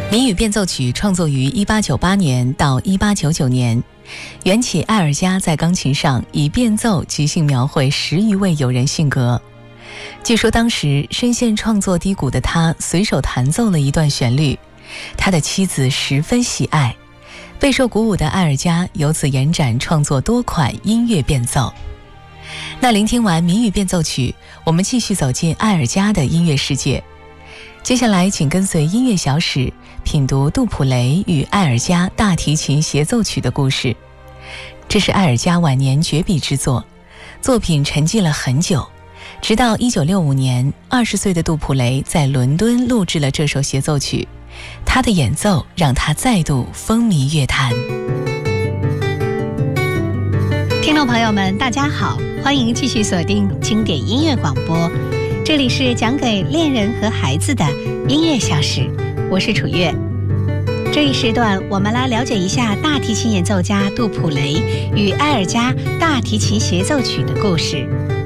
谜语变奏曲创作于1898年到1899年，缘起艾尔加在钢琴上以变奏即兴描绘10余位友人性格。据说当时深陷创作低谷的他随手弹奏了一段旋律，他的妻子十分喜爱，备受鼓舞的艾尔加由此延展创作多款音乐变奏。那聆听完谜语变奏曲，我们继续走进艾尔加的音乐世界。接下来请跟随音乐小史品读杜普雷与艾尔加大提琴协奏曲的故事。这是艾尔加晚年绝笔之作，作品沉寂了很久，直到1965年20岁的杜普雷在伦敦录制了这首协奏曲，他的演奏让他再度风靡乐坛。 听众朋友们大家好，欢迎继续锁定经典音乐广播，这里是讲给恋人和孩子的音乐小史，我是楚月。这一时段我们来了解一下大提琴演奏家杜普雷与艾尔加大提琴协奏曲的故事。